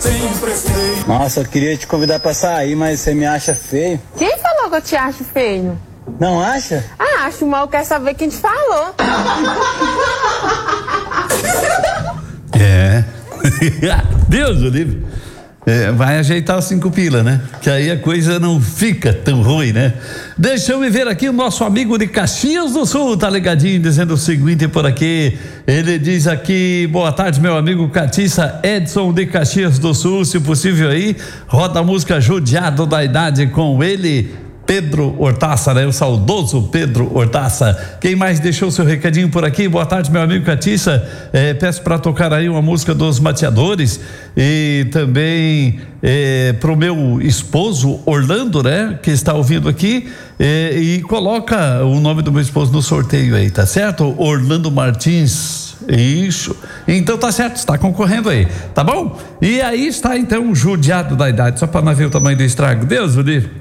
te emprestei. Nossa, eu queria te convidar pra sair, mas você me acha feio. Quem falou que eu te acho feio? Não acha? Ah, acho mal, quer saber quem te falou. É. Deus do livre. Vai ajeitar os 5 pila, né? Que aí a coisa não fica tão ruim, né? Deixa eu me ver aqui o nosso amigo de Caxias do Sul, tá ligadinho, dizendo o seguinte por aqui. Ele diz aqui: boa tarde, meu amigo Catiça Edson de Caxias do Sul, se possível aí, roda a música Judiado da Idade com ele, Pedro Hortaça, né? O saudoso Pedro Hortaça. Quem mais deixou seu recadinho por aqui? Boa tarde, meu amigo Catiça. Peço para tocar aí uma música dos Mateadores e também pro meu esposo Orlando, né? Que está ouvindo aqui, e coloca o nome do meu esposo no sorteio aí, tá certo? Orlando Martins. Isso. Então tá certo, está concorrendo aí, tá bom? E aí está então o Judiado da Idade, só para não ver o tamanho do estrago. Deus o livre.